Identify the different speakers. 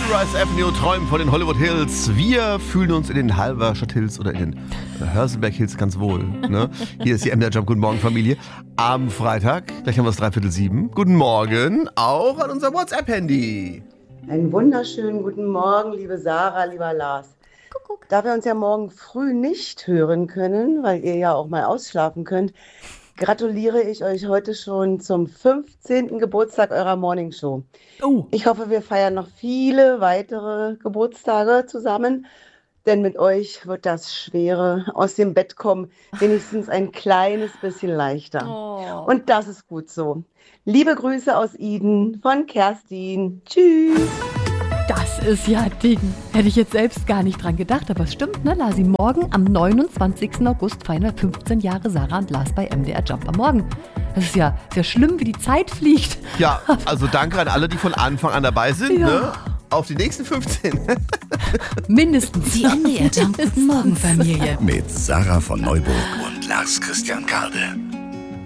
Speaker 1: Sunrise Avenue träumen von den Hollywood Hills. Wir fühlen uns in den Halberstadt Hills oder in den Hörselberg Hills ganz wohl. Ne? Hier ist die MDR Jump. Guten Morgen, Familie. Am Freitag, gleich haben wir es 6:45. Guten Morgen, auch an unser WhatsApp-Handy.
Speaker 2: Einen wunderschönen guten Morgen, liebe Sarah, lieber Lars.
Speaker 3: Kuckuck.
Speaker 2: Da wir uns ja morgen früh nicht hören können, weil ihr ja auch mal ausschlafen könnt, gratuliere ich euch heute schon zum 15. Geburtstag eurer Morningshow.
Speaker 3: Oh.
Speaker 2: Ich hoffe, wir feiern noch viele weitere Geburtstage zusammen, denn mit euch wird das Schwere aus dem Bett kommen wenigstens ein kleines bisschen leichter.
Speaker 3: Oh.
Speaker 2: Und das ist gut so. Liebe Grüße aus Eden von Kerstin. Tschüss.
Speaker 3: Das ist ja Ding. Hätte ich jetzt selbst gar nicht dran gedacht, aber es stimmt, ne, Lasi? Morgen am 29. August feiern wir 15 Jahre Sarah und Lars bei MDR Jump am Morgen. Das ist ja sehr schlimm, wie die Zeit fliegt.
Speaker 1: Ja, also danke an alle, die von Anfang an dabei sind.
Speaker 3: Ja.
Speaker 1: Ne? Auf die nächsten 15.
Speaker 3: Mindestens.
Speaker 4: Die MDR Jump. Guten Morgen, Familie.
Speaker 5: Mit Sarah von Neuburg und Lars Christian Kade.